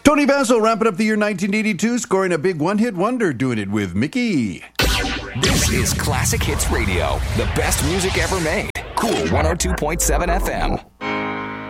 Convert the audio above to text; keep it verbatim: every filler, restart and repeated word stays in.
Tony Basil wrapping up the year nineteen eighty-two, scoring a big one-hit wonder, doing it with Mickey. This is Classic Hits Radio, the best music ever made. Cool one oh two point seven F M.